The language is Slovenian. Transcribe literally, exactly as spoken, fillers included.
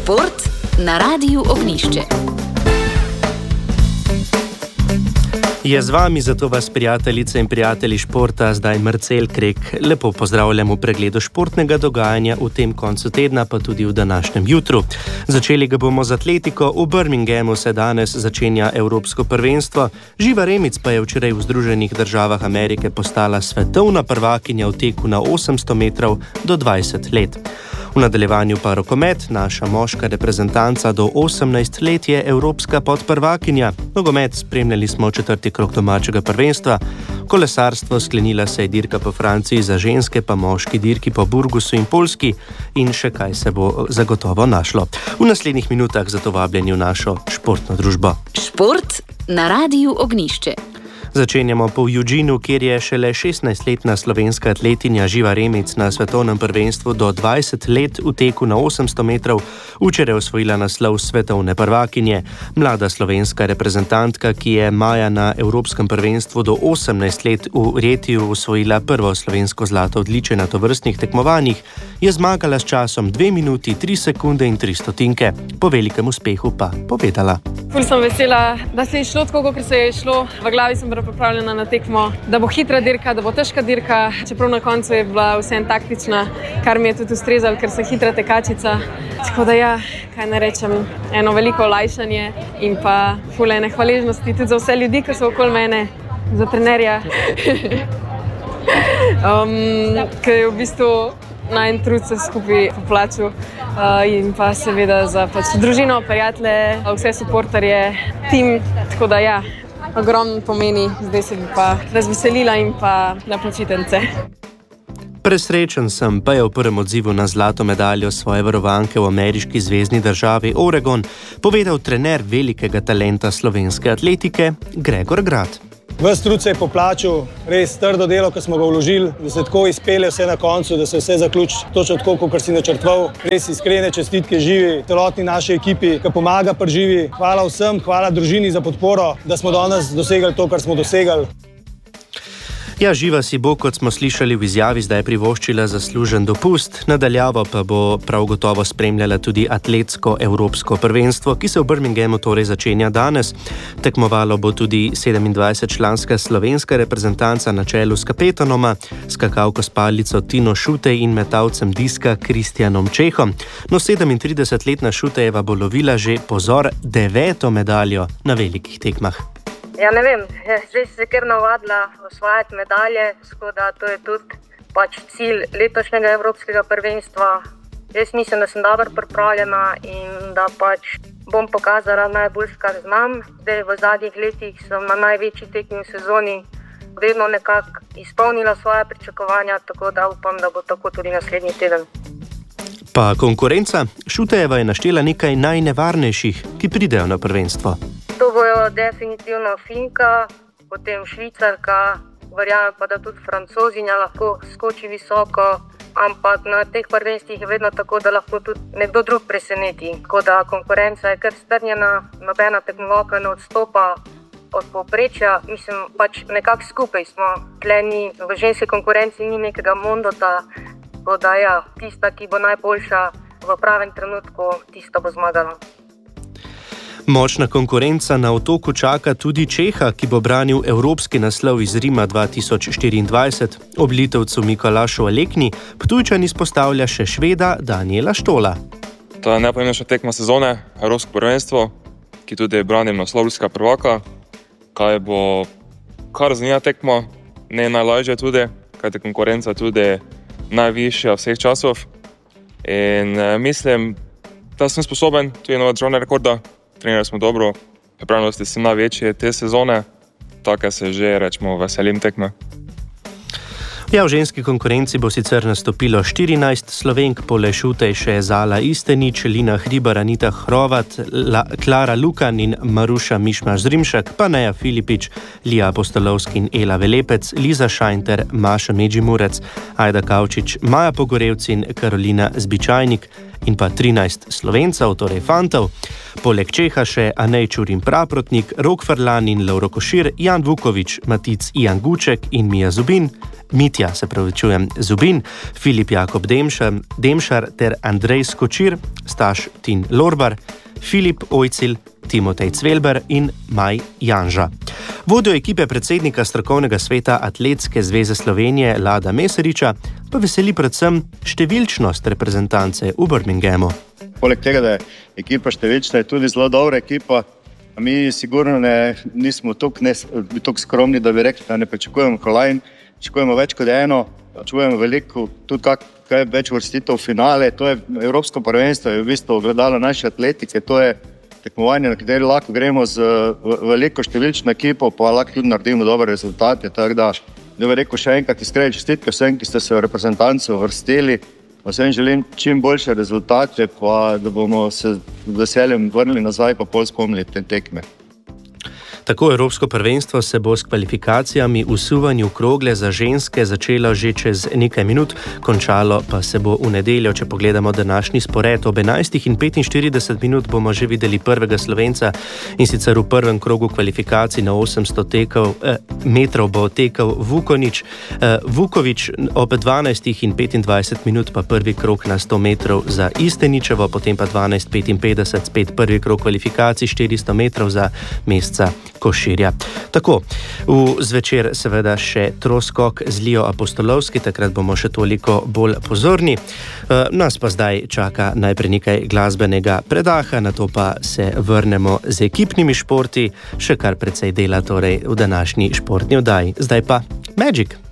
Šport na Radiu Ognjišče. Je z vami, zato vas prijateljice in prijatelji športa, zdaj Marcel Krek. Lepo pozdravljam v pregledu športnega dogajanja v tem koncu tedna, pa tudi v današnjem jutru. Začeli ga bomo z atletiko. V Birminghamu se danes začenja Evropsko prvenstvo. Živa Remec pa je včeraj v Združenih državah Amerike postala svetovna prvakinja v teku na osemsto metrov do dvajset let. V nadaljevanju pa rokomet, naša moška reprezentanca do osemnajst let je evropska podprvakinja. Nogomet spremljali smo četrti krog domačega prvenstva. Kolesarstvo, sklenila se je dirka po Franciji, za ženske pa moški dirki po Burgosu in Poljski in še kaj se bo zagotovo našlo. V naslednjih minutah zato vabljeni v našo športno družbo. Šport na Radiu Ognjišče. Začenjamo po Eugeneu, kjer je šele šestnajstletna slovenska atletinja Živa Remec na svetovnem prvenstvu do dvajset let v teku na osemsto metrov včeraj osvojila naslov svetovne prvakinje. Mlada slovenska reprezentantka, ki je maja na Evropskem prvenstvu do osemnajst let v Retiju osvojila prvo slovensko zlato odličje na tovrstnih tekmovanjih, je zmagala s časom dve minuti, tri sekunde in tri stotinke. Po velikem uspehu pa povedala. Ful sem vesela, da se je šlo tako, kot se je šlo. V glavi sem pripravljena na tekmo, da bo hitra dirka, da bo težka dirka, čeprav na koncu je bila vseeno taktična, kar mi je tudi ustrezalo, ker sem hitra tekačica. Tako da ja, kaj ne rečem, eno veliko olajšanje in pa ful ene hvaležnosti tudi za vse ljudi, ki so okoli mene, za trenerja, um, ki je v bistvu najn trud se skupaj poplačil uh, in pa seveda za pač družino, prijatelje, vse suporterje, tim, tako da ja, ogromno pomeni, zdaj se bi pa razveselila in pa na počitnice. Presrečen sem, pa je v prvem odzivu na zlato medaljo svoje varovanke v ameriški zvezni državi Oregon povedal trener velikega talenta slovenske atletike Gregor Grad. Ves trud se je poplačil, res trdo delo, ko smo ga vložili, da se tako izpelje vse na koncu, da se vse zaključi točno tako, kot si načrtoval. Res iskrene čestitke Živi, celotni naši ekipi, ki pomaga pri Živi. Hvala vsem, hvala družini za podporo, da smo danes dosegli to, kar smo dosegli. Ja, Živa si bo, kot smo slišali v izjavi, zdaj privoščila zaslužen dopust, nadaljavo pa bo prav gotovo spremljala tudi atletsko evropsko prvenstvo, ki se v Birminghamu torej začenja danes. Tekmovalo bo tudi sedemindvajsetčlanska slovenska reprezentanca na čelu s kapetanoma, skakalko s palico Tino Šutej in metalcem diska Kristjanom Čehom. No, sedemintridesetletna Šutejeva bo lovila že, pozor, deveto medaljo na velikih tekmah. Ja, ne vem, zdaj se je kar navadila osvajati medalje, tako da to je tudi pač cilj letošnjega evropskega prvenstva. Jaz mislim, da sem dobro pripravljena in da pač bom pokazala najbolj, kar znam. Zdaj v zadnjih letih sem na največji tekmi v sezoni vedno nekako izpolnila svoje pričakovanja, tako da upam, da bo tako tudi naslednji teden. Pa konkurenca? Šutejeva je naštela nekaj najnevarnejših, ki pridejo na prvenstvo. To bojo definitivno Finka, potem Švicarka, verjamem pa, da tudi Francozinja lahko skoči visoko, ampak na teh prvenstvih je vedno tako, da lahko tudi nekdo drug preseneti. Tako da konkurenca je kar strnjena, nobena tekmovalka ne odstopa od povprečja. Mislim, pač nekako skupaj smo. Tle ni, v ženski konkurenci ni nekega mondota, tako da ja, tista, ki bo najboljša v pravem trenutku, tista bo zmagala. Močna konkurenca na otoku čaka tudi Čeha, ki bo branil evropski naslov iz Rima dva tisoč štiriindvajset. Ob Litovcu Mikolašu Alekni Ptujčan izpostavlja še Šveda Daniela Štola. To je najpomembnejša tekma sezone, evropsko prvenstvo, ki tudi branim naslovska prvaka. Kaj bo kar zanimiva tekma, ne najlažje tudi, kajti konkurenca tudi najvišja vseh časov. In mislim, da sem sposoben tudi na državne rekorda. Trenirali smo dobro, pripravljenosti so največje te sezone, tako se že, rečemo, veselim tekme. Ja, v ženski konkurenci bo sicer nastopilo štirinajst Slovenk, poleg Šutej še Zala Istenič, Lina Hribar, Anita Hrovat, La, Klara Lukan in Maruša Mišmaš-Zrimšak, pa Neja Filipič, Lija Apostolovski in Ela Velepec, Liza Šajnter, Maša Medžimurec, Ajda Kavčič, Maja Pogorevci in Karolina Zbičajnik. in pa trinajst Slovencev, torej fantov. Poleg Čeha še Anej Čurin Praprotnik, Rok Ferlan in Lovro Košir, Jan Vuković, Matic Ian Guček in Mija Zubin, Mitja, se pravičujem, Zubin, Filip Jakob Demšar, Demšar ter Andrej Skočir, Staš Tin Lorbar, Filip Ojcil, Timotej Cvelber in Maj Janža. Vodjo ekipe predsednika strokovnega sveta Atletske zveze Slovenije Lada Meseriča pa veseli predvsem številčnost reprezentance v Birminghamu. Poleg tega, da je ekipa številčna, je tudi zelo dobra ekipa. Mi sigurno ne, nismo toliko skromni, da bi rekli, da ne pričakujemo kolajn, pričakujemo več kot eno, pričakujemo veliko, tudi kak, kaj več vrstitev v finale. To je Evropsko prvenstvo, je v bistvu ogledalo naše atletike, to je tekmovanje, na kateri lahko gremo z veliko številčno ekipo, pa lahko tudi naredimo dobre rezultate. Tako da, da bi rekel še enkrat iskrene čestitke vsem, ki ste se v reprezentanco vrstili. Vsem želim čim boljše rezultate, pa da bomo se z veseljem vrnili nazaj pa pol spomnili te tekme. Tako Evropsko prvenstvo se bo s kvalifikacijami v suvanju krogle za ženske začelo že čez nekaj minut, končalo pa se bo v nedeljo. Če pogledamo današnji spored, ob enajstih in petinštirideset minut bomo že videli prvega Slovenca, in sicer v prvem krogu kvalifikacij na osemsto tekel, eh, metrov bo tekel Vukonič, eh, Vuković, ob dvanajstih in petindvajset minut pa prvi krog na sto metrov za Isteničevo, potem pa dvanajst petinpetdeset spet prvi krog kvalifikacij, štiristo metrov za Mesca Koširja. Tako, v zvečer seveda še troskok z Lijo Apostolovski, takrat bomo še toliko bolj pozorni. Nas pa zdaj čaka najprej nekaj glasbenega predaha, nato pa se vrnemo z ekipnimi športi, še kar precej dela torej v današnji športni oddaji. Zdaj pa Magic.